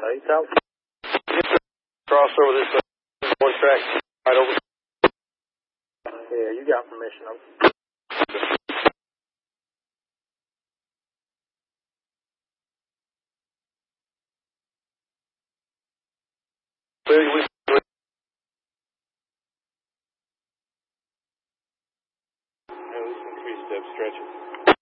South. Cross over this one track right over. Yeah, you got permission. Let's increase step stretches.